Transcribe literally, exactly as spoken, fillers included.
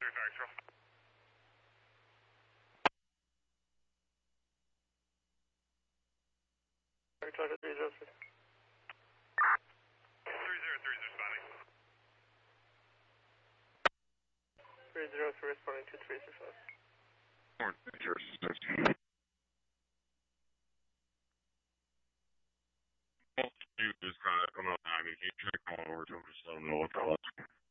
Charger three zero three. three zero three is responding. three zero three responding to three six five. You just kind of come out. I mean, you check on over to him, just let him know what the